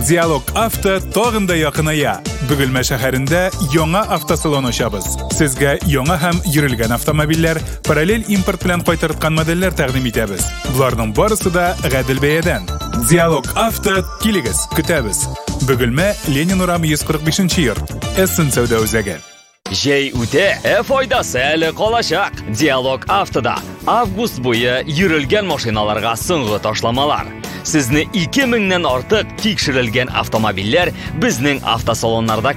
Диалог Авто тагында якыная. Бөгелмә шәһәрендә яңа автосалон ачабыз. Сезгә яңа һәм йөрелгән автомобильләр, параллель импорт белән кайтарткан модельләр тәкъдим итәбез. Буларның барысы да гадел бәядән. Диалог Авто килегез, көтәбез. Бөгелмә Ленин урамы 145-нче йорт. Эссен сәүдә үзәге. Жей үтә, файдасы әле калачак. Диалог Автода август буе йөрелгән машиналарга соңгы ташламалар. Сезне 2000-нән артык тикшерелгән автомобильләр безнең автосалоннарда